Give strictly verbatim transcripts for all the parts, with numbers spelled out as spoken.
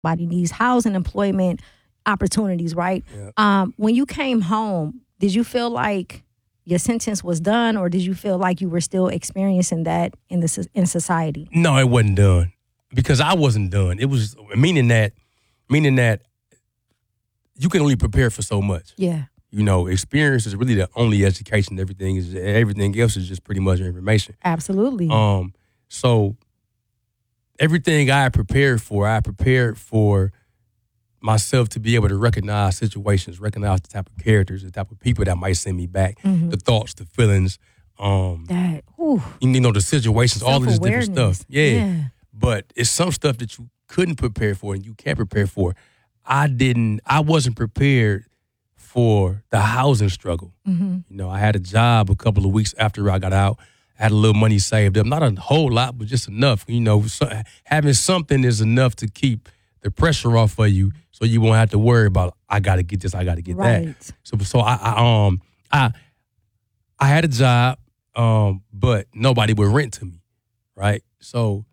everybody needs housing, employment, opportunities, right? Yeah. Um, when you came home, did you feel like your sentence was done, or did you feel like you were still experiencing that in the so- in society? No, it wasn't done because I wasn't done. It was meaning that, meaning that you can only prepare for so much. Yeah. You know, experience is really the only education. Everything is everything else is just pretty much information. Absolutely. Um, so everything I prepared for, I prepared for myself to be able to recognize situations, recognize the type of characters, the type of people that might send me back, Mhm. the thoughts, the feelings, um, That, ooh, you know, the situations, all of this different self-awareness. stuff. Yeah. Yeah. But it's some stuff that you couldn't prepare for and you can't prepare for. I didn't, I wasn't prepared for the housing struggle. Mm-hmm. You know, I had a job a couple of weeks after I got out. I had a little money saved up. Not a whole lot, but just enough. You know, so, having something is enough to keep the pressure off of you so you won't have to worry about, I got to get this, I got to get Right. that. So so I, I um I I had a job, um, but nobody would rent to me, right? So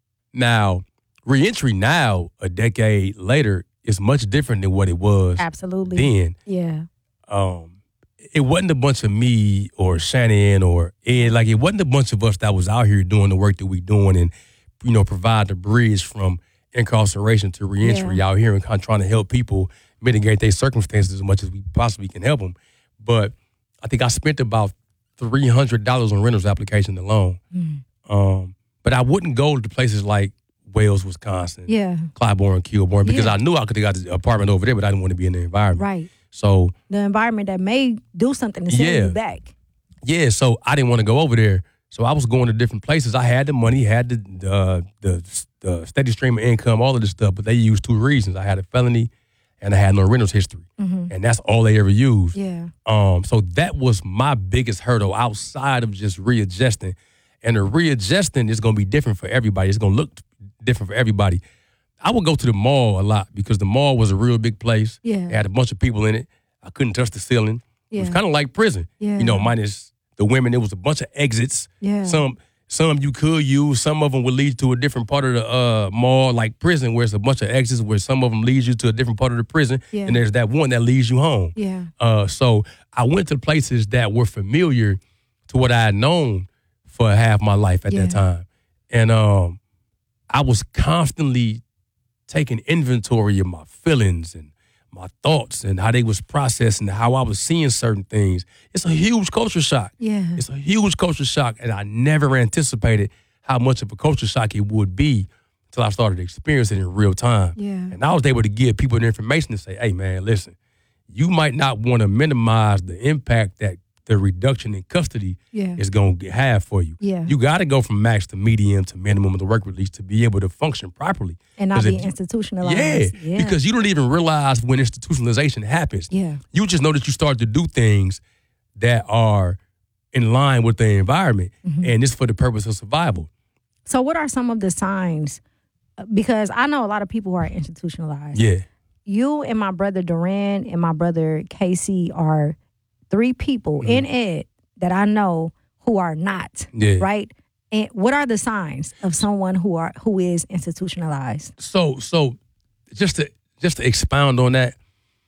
now, reentry now, a decade later, is much different than what it was Absolutely. then. Yeah. Um, it wasn't a bunch of me or Shannon or Ed. Like, it wasn't a bunch of us that was out here doing the work that we doing and, you know, provide the bridge from incarceration to reentry Yeah. out here and kind of trying to help people mitigate their circumstances as much as we possibly can help them. But I think I spent about three hundred dollars on rentals application alone. Mm. Um, but I wouldn't go to places like Wales, Wisconsin, Yeah. Clybourne, Kilbourne, because Yeah. I knew I could have got the apartment over there, but I didn't want to be in the environment. Right. So, The environment that may do something to send Yeah. you back. yeah, so I didn't want to go over there. So I was going to different places. I had the money, had the uh, the the steady stream of income, all of this stuff, but they used two reasons. I had a felony and I had no rentals history. Mm-hmm. And that's all they ever used. Yeah. Um, so that was my biggest hurdle outside of just readjusting. And the readjusting is going to be different for everybody. It's going to look different for everybody. I would go to the mall a lot because the mall was a real big place. Yeah. It had a bunch of people in it. I couldn't touch the ceiling. It was Yeah. kind of like prison. Yeah. You know, minus the women, there was a bunch of exits. Yeah. Some some you could use. Some of them would lead to a different part of the uh, mall, like prison, where it's a bunch of exits, where some of them leads you to a different part of the prison. Yeah. And there's that one that leads you home. Yeah. Uh, so I went to places that were familiar to what I had known for half my life at Yeah. that time. And um, I was constantly taking inventory of my feelings and my thoughts and how they was processing, how I was seeing certain things. It's a huge culture shock. Yeah. It's a huge culture shock, and I never anticipated how much of a culture shock it would be until I started experiencing it in real time. Yeah. And I was able to give people the information to say, hey, man, listen, you might not want to minimize the impact that the reduction in custody Yeah. is going to have for you. Yeah. You got to go from max to medium to minimum of the work release to be able to function properly. And not 'Cause be if you- institutionalized. Yeah, because you don't even realize when institutionalization happens. Yeah. You just know that you start to do things that are in line with the environment, Mm-hmm. and it's for the purpose of survival. So what are some of the signs? Because I know a lot of people who are institutionalized. Yeah. You and my brother Duran and my brother Casey are three people Mm-hmm. in Ed that I know who are not. Yeah. Right? And what are the signs of someone who are who is institutionalized? So, so just to just to expound on that,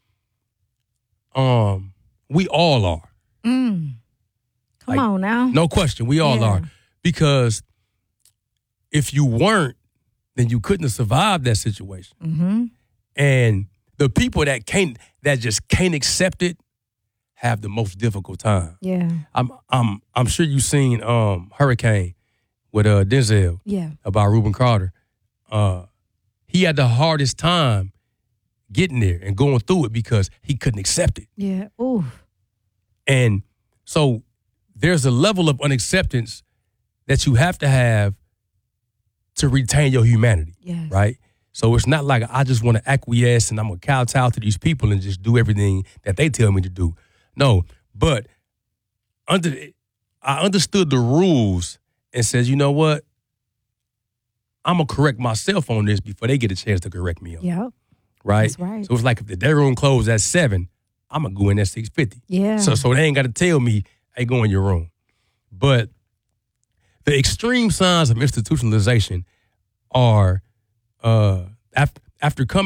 um, we all are. Mm. Come Like, on now. No question, we all Yeah. are. Because if you weren't, then you couldn't have survived that situation. Mm-hmm. And the people that can't, that just can't accept it, have the most difficult time. Yeah. I'm, I'm, I'm sure you've seen um, Hurricane with uh, Denzel Yeah. about Reuben Carter. Uh, he had the hardest time getting there and going through it because he couldn't accept it. Yeah. Ooh. And so there's a level of unacceptance that you have to have to retain your humanity, Yes. right? So it's not like I just want to acquiesce and I'm going to kowtow to these people and just do everything that they tell me to do. No, but under I understood the rules and says, you know what? I'm going to correct myself on this before they get a chance to correct me on it, Yep. right? That's right. So it's like if the day room closed at seven, I'm going to go in at six fifty. Yeah. So so they ain't got to tell me, hey, go in your room. But the extreme signs of institutionalization are uh, after, after coming